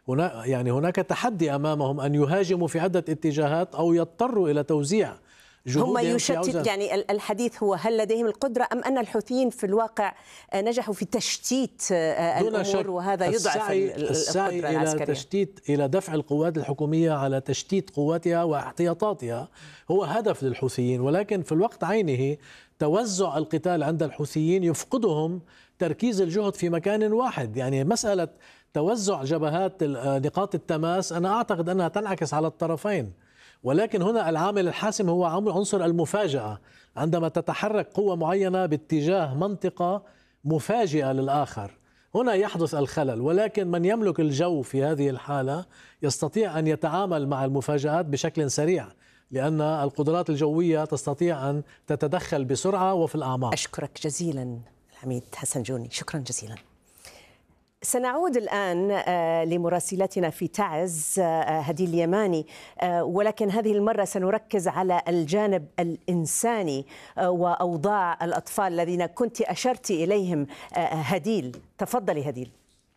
هناك تحدي أمامهم أن يهاجموا في عدة اتجاهات أو يضطروا إلى توزيع هم يشتت. يعني الحديث هو هل لديهم القدرة أم أن الحوثيين في الواقع نجحوا في تشتيت الأمور وهذا يضعف السعي القدرة إلى العسكرية؟ إلى دفع القوات الحكومية على تشتيت قواتها واحتياطاتها هو هدف للحوثيين، ولكن في الوقت عينه توزع القتال عند الحوثيين يفقدهم تركيز الجهد في مكان واحد. يعني مسألة توزع جبهات نقاط التماس أنا أعتقد أنها تنعكس على الطرفين، ولكن هنا العامل الحاسم هو عنصر المفاجأة. عندما تتحرك قوة معينة باتجاه منطقة مفاجئة للآخر هنا يحدث الخلل، ولكن من يملك الجو في هذه الحالة يستطيع أن يتعامل مع المفاجآت بشكل سريع، لأن القدرات الجوية تستطيع أن تتدخل بسرعة وفي الأعماق. أشكرك جزيلا العميد حسن جوني، شكرا جزيلا. سنعود الآن لمراسلتنا في تعز هديل اليماني، ولكن هذه المرة سنركز على الجانب الإنساني وأوضاع الأطفال الذين كنت أشرت إليهم. هديل، تفضلي هديل.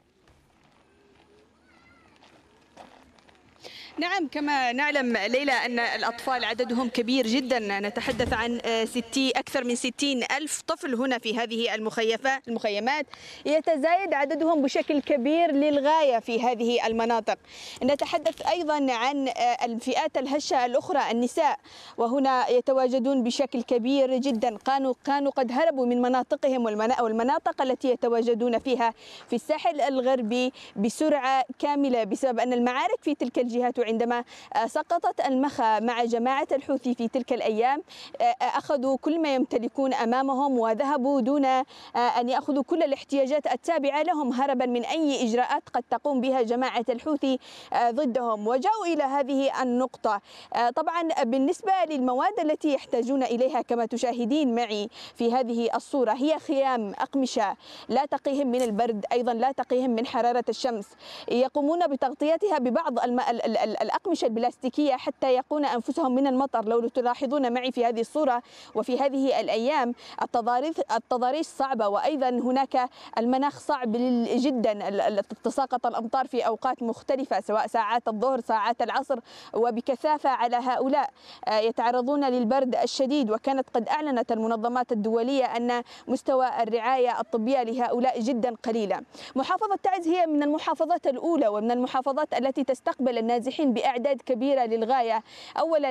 نعم، كما نعلم ليلى أن الأطفال عددهم كبير جدا، نتحدث عن أكثر من 60 ألف طفل هنا في هذه المخيمات، يتزايد عددهم بشكل كبير للغاية في هذه المناطق. نتحدث أيضا عن الفئات الهشة الأخرى، النساء، وهنا يتواجدون بشكل كبير جدا. كانوا قد هربوا من مناطقهم والمناطق التي يتواجدون فيها في الساحل الغربي بسرعة كاملة بسبب أن المعارك في تلك الجهات، عندما سقطت المخا مع جماعة الحوثي في تلك الأيام أخذوا كل ما يمتلكون أمامهم وذهبوا دون أن يأخذوا كل الاحتياجات التابعة لهم، هربا من أي إجراءات قد تقوم بها جماعة الحوثي ضدهم، وجاءوا إلى هذه النقطة. طبعا بالنسبة للمواد التي يحتاجون إليها كما تشاهدين معي في هذه الصورة هي خيام، أقمشة لا تقيهم من البرد، أيضا لا تقيهم من حرارة الشمس. يقومون بتغطيتها ببعض الأقمشة البلاستيكية حتى يقون أنفسهم من المطر. لو تلاحظون معي في هذه الصورة وفي هذه الأيام التضاريس صعبة، وأيضا هناك المناخ صعب جدا، تتساقط الأمطار في أوقات مختلفة سواء ساعات الظهر ساعات العصر، وبكثافة على هؤلاء يتعرضون للبرد الشديد. وكانت قد أعلنت المنظمات الدولية أن مستوى الرعاية الطبية لهؤلاء جدا قليلة. محافظة تعز هي من المحافظات الأولى ومن المحافظات التي تستقبل النازحين بأعداد كبيرة للغاية، أولا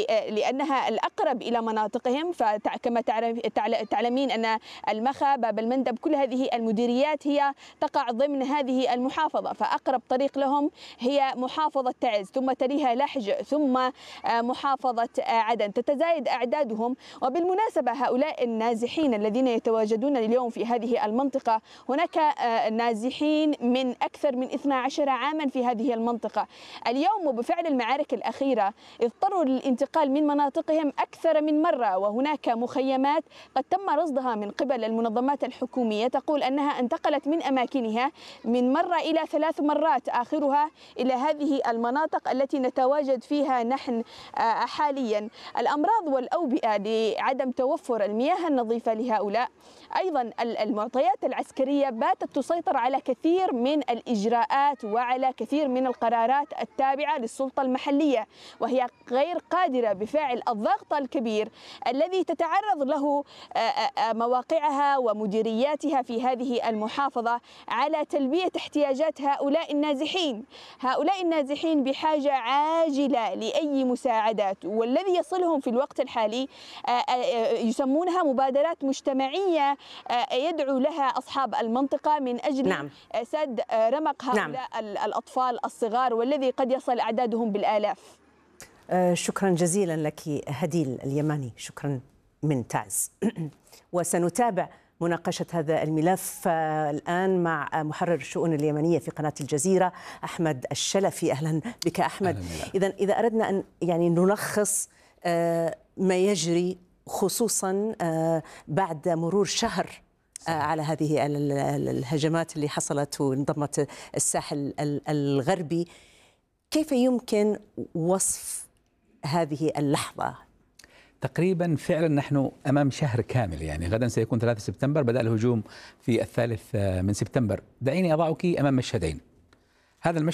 لأنها الأقرب إلى مناطقهم، فكما تعلمين أن المخا، باب المندب، كل هذه المديريات هي تقع ضمن هذه المحافظة، فأقرب طريق لهم هي محافظة تعز، ثم تليها لحج، ثم محافظة عدن. تتزايد أعدادهم، وبالمناسبة هؤلاء النازحين الذين يتواجدون اليوم في هذه المنطقة هناك نازحين من أكثر من 12 عاما في هذه المنطقة. اليوم وبفعل المعارك الأخيرة اضطروا للانتقال من مناطقهم أكثر من مرة، وهناك مخيمات قد تم رصدها من قبل المنظمات الحكومية تقول أنها انتقلت من أماكنها من مرة إلى 3 مرات، آخرها إلى هذه المناطق التي نتواجد فيها نحن حاليا. الأمراض والأوبئة لعدم توفر المياه النظيفة لهؤلاء، أيضا المعطيات العسكرية باتت تسيطر على كثير من الإجراءات وعلى كثير من القرارات التابعة للسلطة المحلية، وهي غير قادرة بفعل الضغط الكبير الذي تتعرض له مواقعها ومديرياتها في هذه المحافظة على تلبية احتياجات هؤلاء النازحين. هؤلاء النازحين بحاجة عاجلة لأي مساعدات، والذي يصلهم في الوقت الحالي يسمونها مبادرات مجتمعية يدعو لها أصحاب المنطقة من أجل سد رمق هؤلاء الأطفال الصغار، والذي قد يصل أعدادهم بالآلاف. شكرا جزيلا لك هديل اليماني، شكرا من تعز. وسنتابع مناقشة هذا الملف الآن مع محرر الشؤون اليمنية في قناة الجزيرة أحمد الشلفي. أهلا بك أحمد. إذا أردنا أن نلخص ما يجري خصوصا بعد مرور شهر على هذه الهجمات اللي حصلت وانضمت الساحل الغربي، كيف يمكن وصف هذه اللحظة؟ تقريبا فعلا نحن أمام شهر كامل، يعني غدا سيكون 3 سبتمبر، بدأ الهجوم في 3 من سبتمبر. دعيني أضعك أمام مشهدين. هذا المشهد